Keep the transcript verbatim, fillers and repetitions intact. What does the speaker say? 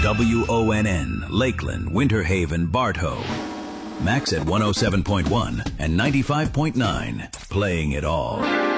W O N N, Lakeland, Winter Haven, Bartow. Max at one oh seven point one and ninety-five point nine, playing it all.